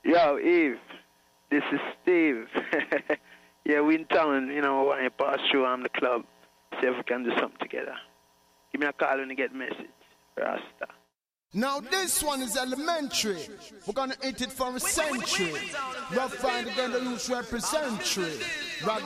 Yo, Eve, this is Steve. Yeah, we in town, you know, when I pass through the club, see if we can do something together. Give me a call when you get message. Rasta. Now this one is elementary. We're gonna hit it for a century. Rough Find again, the youth representary.